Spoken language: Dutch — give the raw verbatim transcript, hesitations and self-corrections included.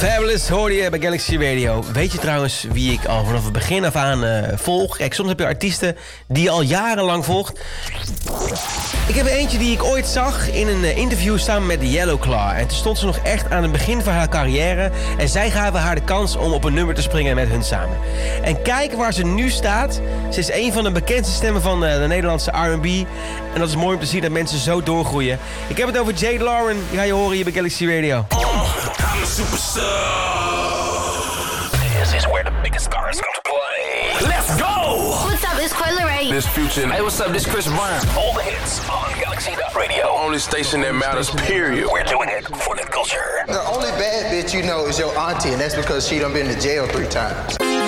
Fabulous hoorde je bij Galaxy Radio. Weet je trouwens wie ik al vanaf het begin af aan uh, volg? Kijk, soms heb je artiesten die je al jarenlang volgt. Ik heb er eentje die ik ooit zag in een uh, interview samen met Yellowclaw. En toen stond ze nog echt aan het begin van haar carrière. En zij gaven haar de kans om op een nummer te springen met hun samen. En kijk waar ze nu staat. Ze is een van de bekendste stemmen van uh, de Nederlandse R en B. En dat is mooi om te zien dat mensen zo doorgroeien. Ik heb het over Jade Lauren. Die ga je horen hier bij Galaxy Radio. Oh, I'm a superstar. This is where the biggest stars come to play. Let's go! What's up, it's Coi Leray. This Future. Hey, what's up, this Chris Brown. All the hits on Galaxy Radio. The only station that matters, period. We're doing it for the culture. The only bad bitch you know is your auntie, and that's because she done been to jail three times.